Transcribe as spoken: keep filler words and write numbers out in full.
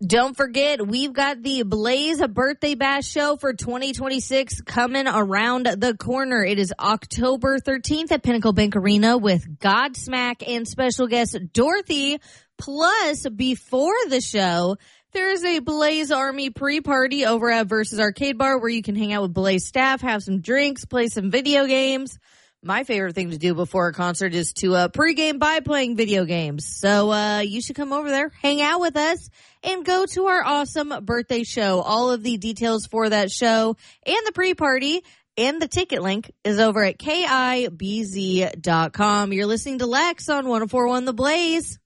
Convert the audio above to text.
Don't forget, we've got the Blaze Birthday Bash show for twenty twenty-six coming around the corner. It is October thirteenth at Pinnacle Bank Arena with Godsmack and special guest Dorothy. Plus, before the show, there's a Blaze Army pre-party over at Versus Arcade Bar where you can hang out with Blaze staff, have some drinks, play some video games. My favorite thing to do before a concert is to uh, pregame by playing video games. So uh, you should come over there, hang out with us, and go to our awesome birthday show. All of the details for that show and the pre-party and the ticket link is over at K I B Z dot com. You're listening to Lex on one oh four point one The Blaze.